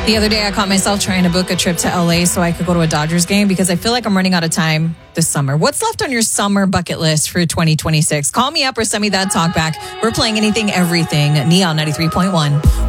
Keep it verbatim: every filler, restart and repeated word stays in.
The other day, I caught myself trying to book a trip to L A so I could go to a Dodgers game because I feel like I'm running out of time this summer. What's left on your summer bucket list for twenty twenty-six? Call me up or send me that talk back. We're playing anything, everything. Neon ninety-three point one.